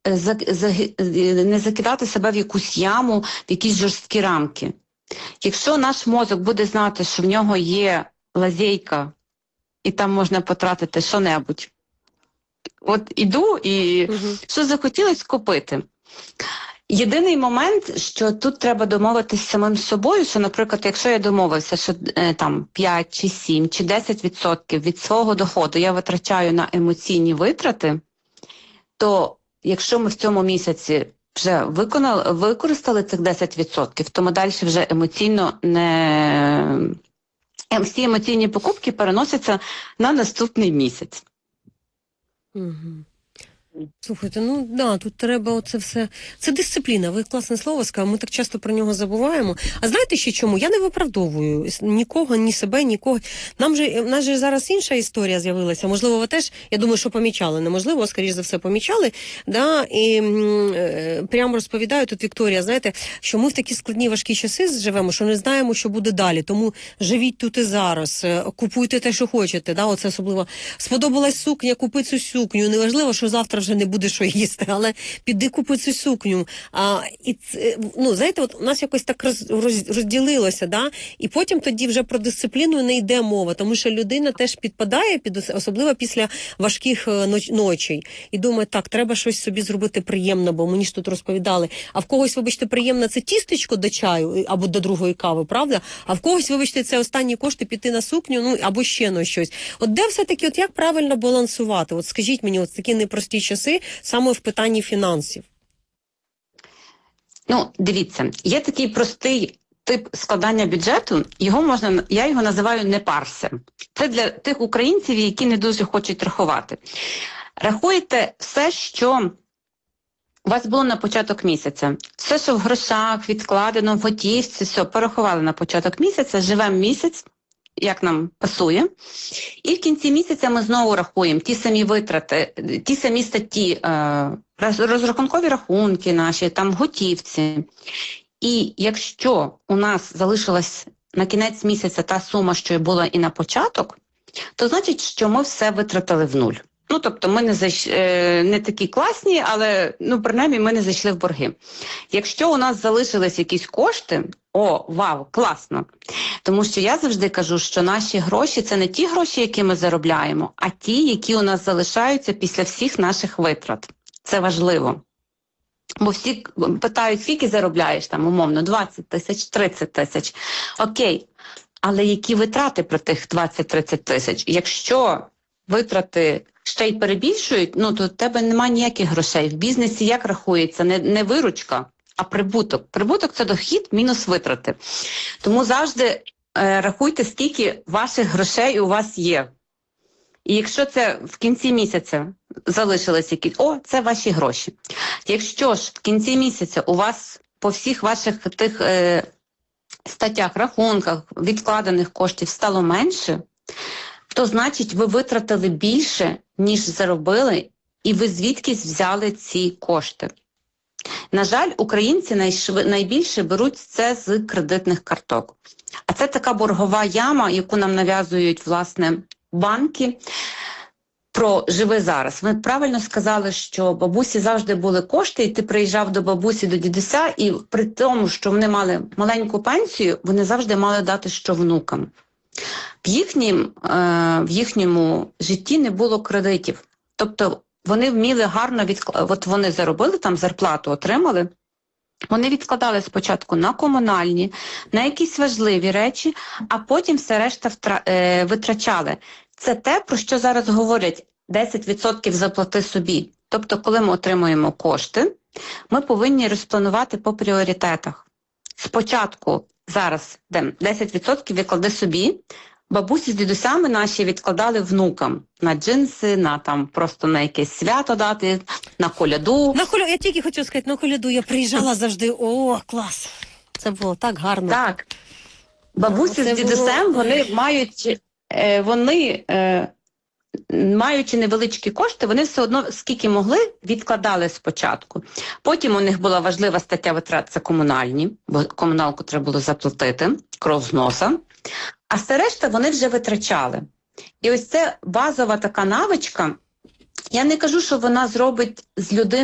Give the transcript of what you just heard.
не закидати себе в якусь яму, в якісь жорсткі рамки. Якщо наш мозок буде знати, що в нього є лазейка, і там можна потратити що-небудь, от іду і що захотілось купити. Єдиний момент, що тут треба домовитись з самим собою, що, наприклад, якщо я домовився, що там 5 чи 7 чи 10% від свого доходу я витрачаю на емоційні витрати, то якщо ми в цьому місяці вже використали цих 10%, то ми далі вже емоційно не... Всі емоційні покупки переносяться на наступний місяць. Слухайте, ну да, тут треба оце все. Це дисципліна, ви класне слово сказали, ми так часто про нього забуваємо. А знаєте ще чому? Я не виправдовую нікого, ні себе, нікого. У нас же зараз інша історія з'явилася. Можливо, ви теж, я думаю, що помічали. Неможливо, а скоріш за все помічали. Да? І прямо розповідаю тут Вікторія, знаєте, що ми в такі складні важкі часи живемо, що не знаємо, що буде далі. Тому живіть тут і зараз, купуйте те, що хочете. Да? Оце особливо. Сподобалась сукня, купи цю сукню. Неважливо, що завтра вже не буде що їсти, але піди купи цю сукню. Знаєте, от у нас якось так розділилося, да? І потім тоді вже про дисципліну не йде мова, тому що людина теж підпадає, особливо після важких ночей. І думає, так, треба щось собі зробити приємно, бо мені ж тут розповідали. А в когось, вибачте, приємно це тістечко до чаю або до другої кави, правда? А в когось, вибачте, це останні кошти піти на сукню, або ще на щось. От де все-таки, от як правильно балансувати? От скажіть мені, от такі непрості часи саме в питанні фінансів? Ну, дивіться, є такий простий тип складання бюджету, я його називаю «не парся». Це для тих українців, які не дуже хочуть рахувати. Рахуйте все, що у вас було на початок місяця. Все, що в грошах, відкладено, в готівці, все, порахували на початок місяця, живемо місяць, як нам пасує. І в кінці місяця ми знову рахуємо ті самі витрати, ті самі статті, розрахункові рахунки наші, там готівці. І якщо у нас залишилась на кінець місяця та сума, що була і на початок, то значить, що ми все витратили в нуль. Ну, тобто ми не такі класні, але, принаймні, ми не зайшли в борги. Якщо у нас залишились якісь кошти, вау, класно. Тому що я завжди кажу, що наші гроші – це не ті гроші, які ми заробляємо, а ті, які у нас залишаються після всіх наших витрат. Це важливо. Бо всі питають, скільки заробляєш, там, умовно, 20 тисяч, 30 тисяч. Окей, але які витрати про тих 20-30 тисяч? Якщо витрати ще й перебільшують, то в тебе немає ніяких грошей. В бізнесі як рахується? Не виручка, а прибуток. Прибуток – це дохід мінус витрати. Тому завжди рахуйте, скільки ваших грошей у вас є. І якщо це в кінці місяця залишились якісь, це ваші гроші. Якщо ж в кінці місяця у вас по всіх ваших тих статтях, рахунках, відкладених коштів стало менше, то значить ви витратили більше, ніж заробили, і ви звідкись взяли ці кошти. На жаль, українці найбільше беруть це з кредитних карток. А це така боргова яма, яку нам нав'язують, власне, банки. Про «Живи зараз». Ви правильно сказали, що бабусі завжди були кошти, і ти приїжджав до бабусі, до дідуся, і при тому, що вони мали маленьку пенсію, вони завжди мали дати що внукам. В їхньому житті не було кредитів. Тобто вони вміли гарно от вони заробили, там зарплату отримали, вони відкладали спочатку на комунальні, на якісь важливі речі, а потім все решта витрачали. Це те, про що зараз говорять: 10% заплати собі. Тобто, коли ми отримуємо кошти, ми повинні розпланувати по пріоритетах. Спочатку зараз 10% відклади собі. Бабусі з дідусями наші відкладали внукам на джинси, просто на якесь свято дати, на коляду. Я тільки хочу сказати, на коляду я приїжджала завжди, клас. Це було так гарно. Так. Бабусі з дідусем, маючи невеличкі кошти, вони все одно, скільки могли, відкладали спочатку. Потім у них була важлива стаття витрат – це комунальні, бо комуналку треба було заплатити, кров з носа. А все решта вони вже витрачали. І ось це базова така навичка. Я не кажу, що вона зробить з людини